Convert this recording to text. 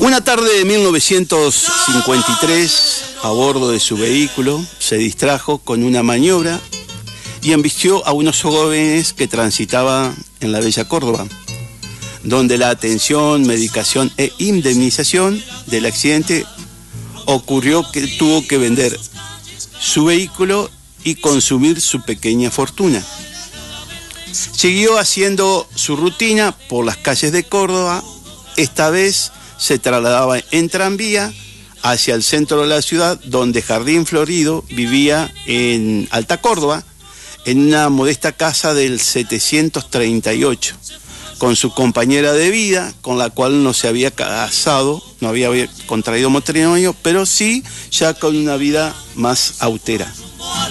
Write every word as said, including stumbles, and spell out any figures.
Una tarde de mil novecientos cincuenta y tres, a bordo de su vehículo, se distrajo con una maniobra y embistió a unos jóvenes que transitaban en la bella Córdoba, donde la atención, medicación e indemnización del accidente ocurrió que tuvo que vender su vehículo y consumir su pequeña fortuna. Siguió haciendo su rutina por las calles de Córdoba. Esta vez se trasladaba en tranvía hacia el centro de la ciudad, donde Jardín Florido vivía en Alta Córdoba, en una modesta casa del setecientos treinta y ocho, con su compañera de vida, con la cual no se había casado, no había contraído matrimonio, pero sí ya con una vida más austera.